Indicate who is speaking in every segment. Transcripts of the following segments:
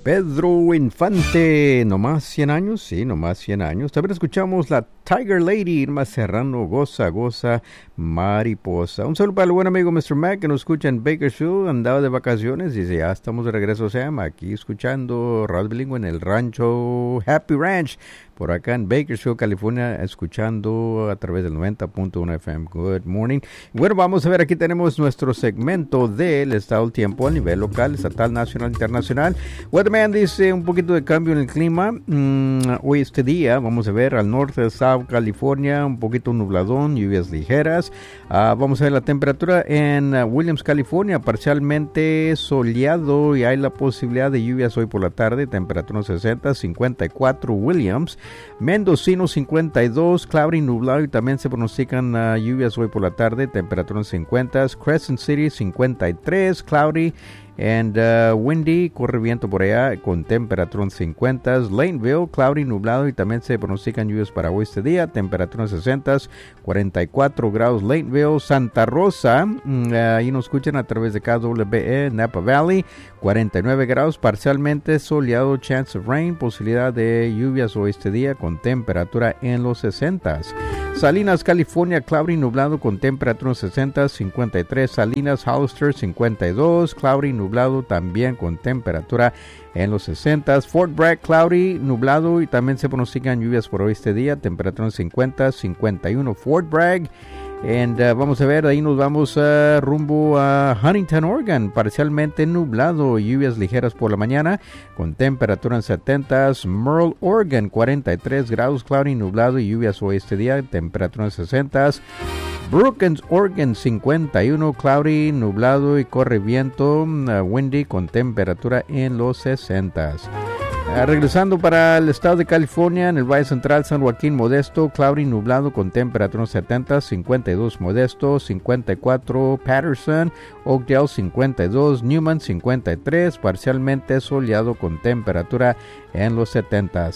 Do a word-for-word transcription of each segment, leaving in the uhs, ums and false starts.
Speaker 1: Pedro Infante, nomás cien años, sí, nomás cien años. También escuchamos la Tiger Lady, Irma Serrano, Goza, Goza, Mariposa. Un saludo para el buen amigo mister Mac que nos escucha en Bakersfield, andaba de vacaciones y dice, ya estamos de regreso, Sam, aquí escuchando Radio Bilingüe en el rancho Happy Ranch, por acá en Bakersfield, California, escuchando a través del noventa punto uno F M. Good morning. Bueno, vamos a ver, aquí tenemos nuestro segmento del estado del tiempo a nivel local, estatal, nacional, internacional. Weatherman dice un poquito de cambio en el clima. Mm, hoy este día, vamos a ver, al norte de South California, un poquito nubladón, lluvias ligeras. Uh, vamos a ver la temperatura en uh, Williams, California, parcialmente soleado y hay la posibilidad de lluvias hoy por la tarde, temperatura sesenta, cincuenta y cuatro Williams. Mendocino cincuenta y dos, cloudy, nublado y también se pronostican uh, lluvias hoy por la tarde, temperatura cincuenta. Crescent City cincuenta y tres, cloudy and uh, windy, corre viento por allá con temperatura en cincuenta. Laneville, cloudy, nublado y también se pronostican lluvias para hoy este día, temperatura en sesenta, cuarenta y cuatro grados. Laneville, Santa Rosa, mm, uh, ahí nos escuchan a través de K W E, Napa Valley, cuarenta y nueve grados, parcialmente soleado, chance of rain, posibilidad de lluvias hoy este día con temperatura en los sesenta. Salinas, California, cloudy, nublado con temperatura en sesenta, cincuenta y tres. Salinas, Hollister, cincuenta y dos, cloudy, nublado también con temperatura en los sesenta. Fort Bragg, cloudy, nublado y también se pronostican lluvias por hoy este día, temperatura en cincuenta, cincuenta y uno. Fort Bragg. And, uh, vamos a ver, ahí nos vamos uh, rumbo a Huntington, Oregon, parcialmente nublado, lluvias ligeras por la mañana, con temperatura en setenta. Merle, Oregon, cuarenta y tres grados, cloudy, nublado y lluvias hoy este día, temperatura en sesenta. Brookings, Oregon, cincuenta y uno, cloudy, nublado y corre viento, uh, windy, con temperatura en los sesenta. Uh, regresando para el estado de California, en el Valle Central, San Joaquín, Modesto, cloudy, nublado con temperatura en setenta, cincuenta y dos Modesto, cincuenta y cuatro Patterson, Oakdale cincuenta y dos, Newman cincuenta y tres, parcialmente soleado con temperatura en los setenta.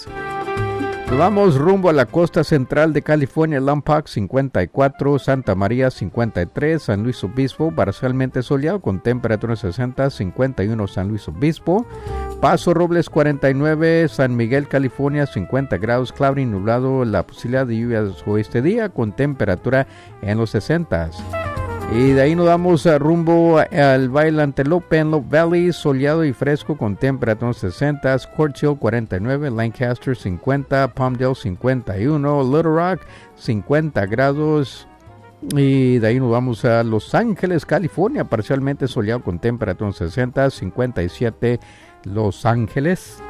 Speaker 1: Vamos rumbo a la costa central de California, Lompoc cincuenta y cuatro, Santa María cincuenta y tres, San Luis Obispo, parcialmente soleado con temperatura en sesenta, cincuenta y uno San Luis Obispo, Paso Robles cuarenta y nueve, San Miguel, California cincuenta grados, cloudy, nublado, la posibilidad de lluvias hoy este día con temperatura en los sesenta. Y de ahí nos damos uh, rumbo al Valle Antelope en Antelope Valley, soleado y fresco con temperatura sesenta, Quartz Hill cuarenta y nueve, Lancaster cincuenta, Palmdale cincuenta y uno, Little Rock cincuenta grados. Y de ahí nos vamos a Los Ángeles, California, parcialmente soleado con temperatura sesenta, cincuenta y siete Los Ángeles.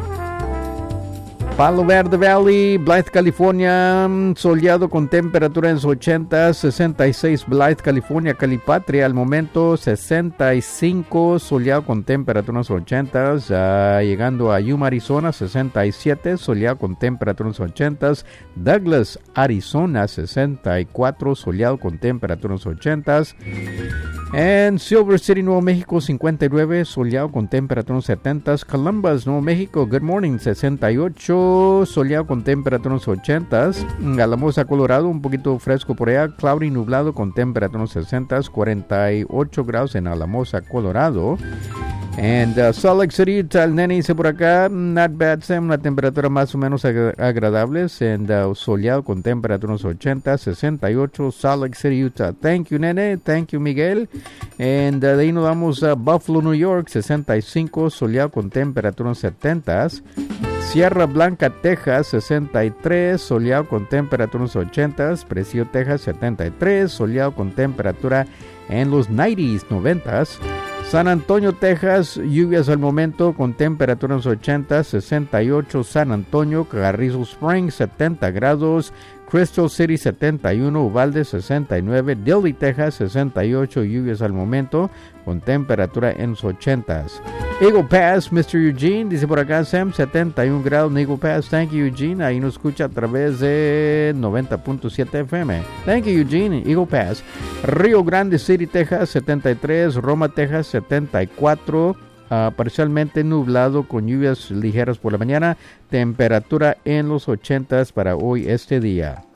Speaker 1: Palo Verde Valley, Blythe, California, soleado con temperatura en ochenta, sesenta y seis Blythe, California, Calipatria, al momento sesenta y cinco, soleado con temperatura en ochenta, uh, llegando a Yuma, Arizona, sesenta y siete, soleado con temperatura en ochenta, Douglas, Arizona, sesenta y cuatro, soleado con temperatura en ochenta, en Silver City, Nuevo México, cincuenta y nueve, soleado con temperatura en setenta, Columbus, Nuevo México, good morning, sesenta y ocho, soleado con temperatura en ochenta, Alamosa, Colorado, un poquito fresco por allá, cloudy, nublado con temperatura en sesenta, cuarenta y ocho grados en Alamosa, Colorado. And uh, Salt Lake City, Utah, el nene dice por acá, not bad, Sam, una temperatura más o menos ag- agradable, and, uh, soleado con temperaturas ochenta, sesenta y ocho, Salt Lake City, Utah. Thank you, nene, thank you, Miguel. And uh, de ahí nos vamos a Buffalo, New York, sesenta y cinco, soleado con temperaturas setenta. Sierra Blanca, Texas, sesenta y tres, soleado con temperaturas ochenta. Presidio, Texas, setenta y tres, soleado con temperatura en los noventa, noventa. San Antonio, Texas, lluvias al momento con temperaturas ochenta, sesenta y ocho. San Antonio, Carrizo Springs, setenta grados. Crystal City, setenta y uno. Uvalde, sesenta y nueve. Dilley, Texas, sesenta y ocho. Lluvias al momento con temperatura en los ochenta. Eagle Pass, mister Eugene, dice por acá Sam, setenta y un grados en Eagle Pass. Thank you, Eugene. Ahí nos escucha a través de noventa punto siete F M. Thank you, Eugene. Eagle Pass. Rio Grande City, Texas, setenta y tres. Roma, Texas, setenta y cuatro. Uh, parcialmente nublado con lluvias ligeras por la mañana. Temperatura en los ochentas para hoy este día.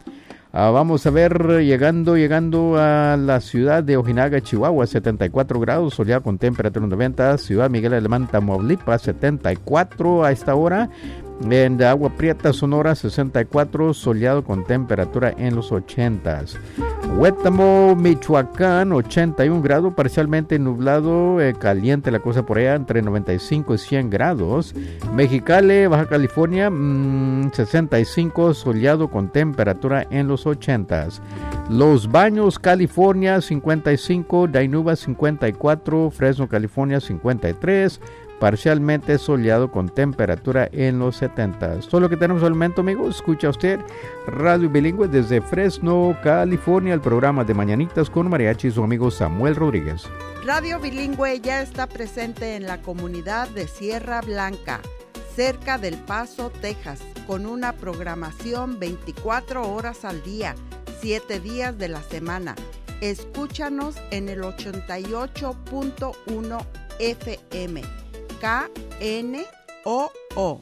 Speaker 1: Uh, vamos a ver, llegando, llegando a la ciudad de Ojinaga, Chihuahua, setenta y cuatro grados, soleado con temperatura noventa. Ciudad Miguel Alemán, Tamaulipas, setenta y cuatro a esta hora. En Agua Prieta, Sonora, sesenta y cuatro, soleado con temperatura en los ochentas. Huétamo, Michoacán, ochenta y un grados, parcialmente nublado, eh, caliente la cosa por allá, entre noventa y cinco y cien grados. Mexicali, Baja California, mmm, sesenta y cinco, soleado con temperatura en los ochentas. Los Baños, California, cincuenta y cinco, Dainuba, cincuenta y cuatro, Fresno, California, cincuenta y tres, parcialmente soleado con temperatura en los setenta. Todo lo que tenemos al momento, amigos. Escucha usted Radio Bilingüe desde Fresno, California, el programa de Mañanitas con Mariachi y su amigo Samuel Rodríguez.
Speaker 2: Radio Bilingüe ya está presente en la comunidad de Sierra Blanca, cerca del Paso, Texas, con una programación veinticuatro horas al día, siete días de la semana. Escúchanos en el ochenta y ocho punto uno F M. K N O O.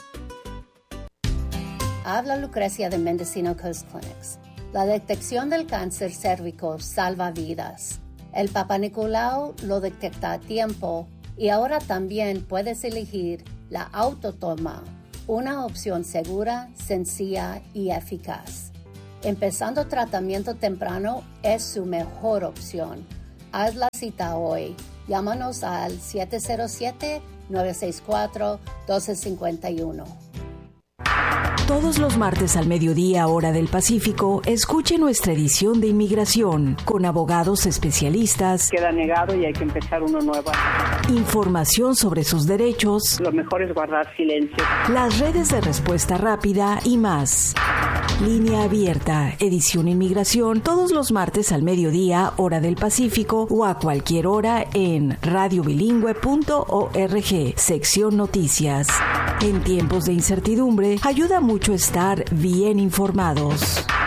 Speaker 3: Habla Lucrecia de Mendocino Coast Clinics. La detección del cáncer cérvico salva vidas. El Papa Nicolau lo detecta a tiempo y ahora también puedes elegir la autotoma, una opción segura, sencilla y eficaz. Empezando tratamiento temprano es su mejor opción. Haz la cita hoy. Llámanos al siete cero siete, nueve seis cuatro, uno dos cinco uno.
Speaker 4: Todos los martes al mediodía, hora del Pacífico, escuche nuestra edición de Inmigración con abogados especialistas.
Speaker 5: Queda negado y hay que empezar uno nuevo.
Speaker 4: Información sobre sus derechos.
Speaker 5: Lo mejor es guardar silencio.
Speaker 4: Las redes de respuesta rápida y más. Línea abierta, edición Inmigración, todos los martes al mediodía, hora del Pacífico, o a cualquier hora en radio bilingüe punto org, sección Noticias. En tiempos de incertidumbre, ayuda mucho estar bien informados.